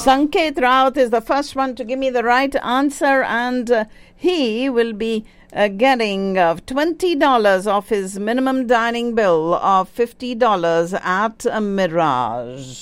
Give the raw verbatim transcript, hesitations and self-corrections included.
Sanket Raut is the first one to give me the right answer, and uh, he will be uh, getting uh, twenty dollars off his minimum dining bill of fifty dollars at uh, Mirage.